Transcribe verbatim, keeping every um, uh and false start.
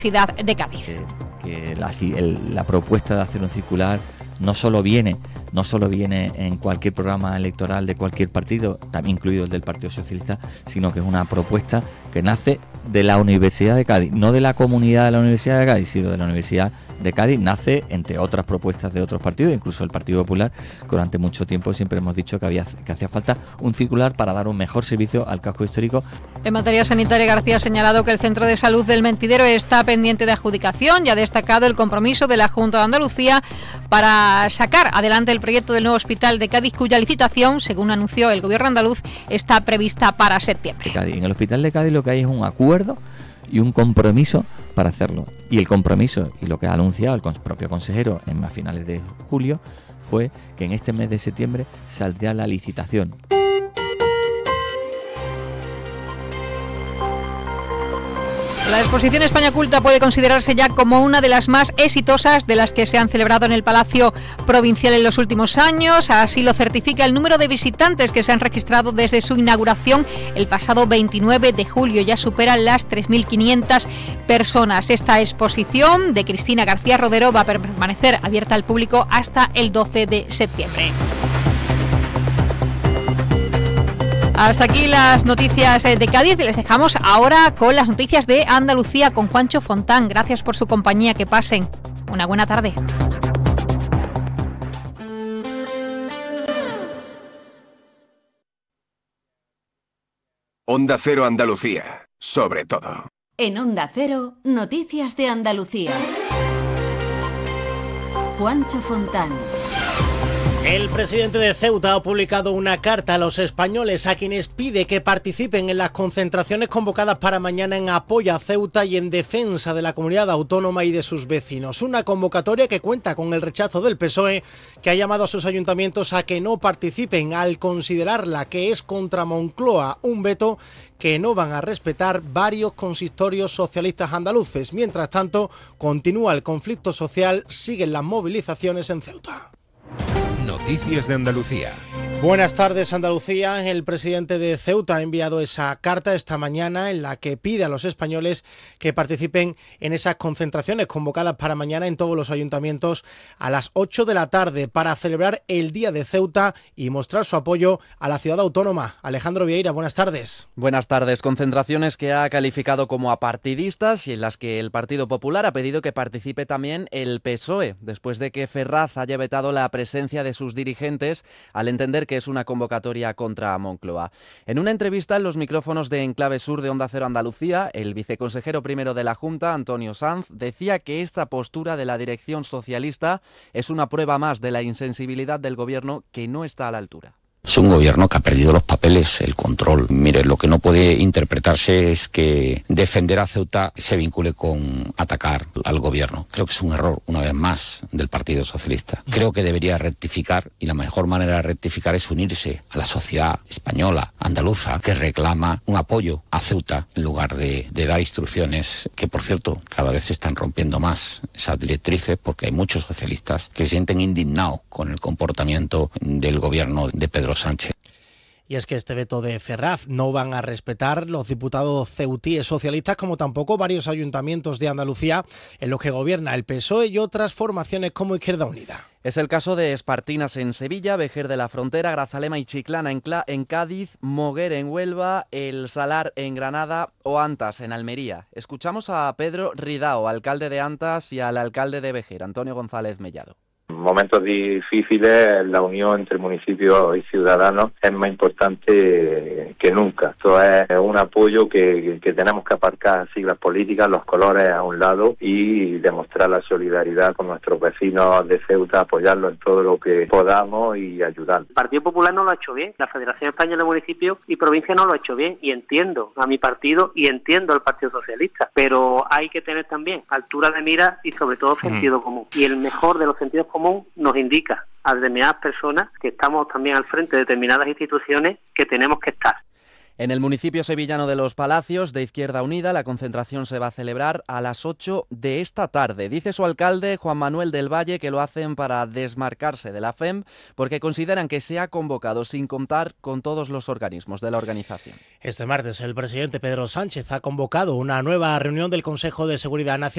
de Cádiz. Que, que la, el, la propuesta de hacer un circular no solo viene, no solo viene en cualquier programa electoral de cualquier partido, también incluido el del Partido Socialista, sino que es una propuesta que nace de la Universidad de Cádiz, no de la comunidad de la Universidad de Cádiz, sino de la Universidad de Cádiz. Nace entre otras propuestas de otros partidos, incluso el Partido Popular, que durante mucho tiempo siempre hemos dicho que había que hacía falta un circular para dar un mejor servicio al casco histórico. En materia sanitaria, García ha señalado que el Centro de Salud del Mentidero está pendiente de adjudicación y ha destacado el compromiso de la Junta de Andalucía para sacar adelante el proyecto del nuevo hospital de Cádiz, cuya licitación, según anunció el Gobierno andaluz, está prevista para septiembre. En el hospital de Cádiz lo que hay es un acuerdo y un compromiso para hacerlo. Y el compromiso, y lo que ha anunciado el propio consejero en a finales de julio, fue que en este mes de septiembre saldría la licitación. La exposición España Culta puede considerarse ya como una de las más exitosas de las que se han celebrado en el Palacio Provincial en los últimos años. Así lo certifica el número de visitantes que se han registrado desde su inauguración el pasado veintinueve de julio. Ya superan las tres mil quinientas personas. Esta exposición de Cristina García Rodero va a permanecer abierta al público hasta el doce de septiembre. Hasta aquí las noticias de Cádiz y les dejamos ahora con las noticias de Andalucía con Juancho Fontán. Gracias por su compañía, que pasen una buena tarde. Onda Cero Andalucía, sobre todo. En Onda Cero, noticias de Andalucía. Juancho Fontán. El presidente de Ceuta ha publicado una carta a los españoles a quienes pide que participen en las concentraciones convocadas para mañana en apoyo a Ceuta y en defensa de la comunidad autónoma y de sus vecinos. Una convocatoria que cuenta con el rechazo del P S O E, que ha llamado a sus ayuntamientos a que no participen al considerarla que es contra Moncloa, un veto que no van a respetar varios consistorios socialistas andaluces. Mientras tanto, continúa el conflicto social, siguen las movilizaciones en Ceuta. Noticias de Andalucía. Buenas tardes, Andalucía. El presidente de Ceuta ha enviado esa carta esta mañana en la que pide a los españoles que participen en esas concentraciones convocadas para mañana en todos los ayuntamientos a las ocho de la tarde para celebrar el Día de Ceuta y mostrar su apoyo a la ciudad autónoma. Alejandro Vieira, buenas tardes. Buenas tardes. Concentraciones que ha calificado como apartidistas y en las que el Partido Popular ha pedido que participe también el P S O E, después de que Ferraz haya vetado la presencia de sus dirigentes al entender que es una convocatoria contra Moncloa. En una entrevista en los micrófonos de Enclave Sur de Onda Cero Andalucía, el viceconsejero primero de la Junta, Antonio Sanz, decía que esta postura de la dirección socialista es una prueba más de la insensibilidad del gobierno, que no está a la altura. Es un gobierno que ha perdido los papeles, el control. Mire, lo que no puede interpretarse es que defender a Ceuta se vincule con atacar al gobierno. Creo que es un error, una vez más, del Partido Socialista. Creo que debería rectificar, y la mejor manera de rectificar es unirse a la sociedad española, andaluza, que reclama un apoyo a Ceuta en lugar de, de dar instrucciones que, por cierto, cada vez se están rompiendo más esas directrices, porque hay muchos socialistas que se sienten indignados con el comportamiento del gobierno de Pedro Sánchez. Y es que este veto de Ferraz no van a respetar los diputados ceutíes socialistas, como tampoco varios ayuntamientos de Andalucía en los que gobierna el P S O E y otras formaciones como Izquierda Unida. Es el caso de Espartinas en Sevilla, Vejer de la Frontera, Grazalema y Chiclana en, Cla- en Cádiz, Moguer en Huelva, El Salar en Granada o Antas en Almería. Escuchamos a Pedro Ridao, alcalde de Antas, y al alcalde de Vejer, Antonio González Mellado. En momentos difíciles, la unión entre municipios y ciudadanos es más importante que nunca. Esto es un apoyo que, que tenemos que aparcar siglas políticas, los colores a un lado y demostrar la solidaridad con nuestros vecinos de Ceuta, apoyarlos en todo lo que podamos y ayudar. El Partido Popular no lo ha hecho bien, la Federación Española de Municipios y Provincias no lo ha hecho bien, y entiendo a mi partido y entiendo al Partido Socialista, pero hay que tener también altura de mira y sobre todo sentido mm. común. Y el mejor de los sentidos comunes nos indica a determinadas personas que estamos también al frente de determinadas instituciones que tenemos que estar. En el municipio sevillano de Los Palacios, de Izquierda Unida, la concentración se va a celebrar a las ocho de esta tarde. Dice su alcalde, Juan Manuel del Valle, que lo hacen para desmarcarse de la F E M porque consideran que se ha convocado sin contar con todos los organismos de la organización. Este martes el presidente Pedro Sánchez ha convocado una nueva reunión del Consejo de Seguridad Nacional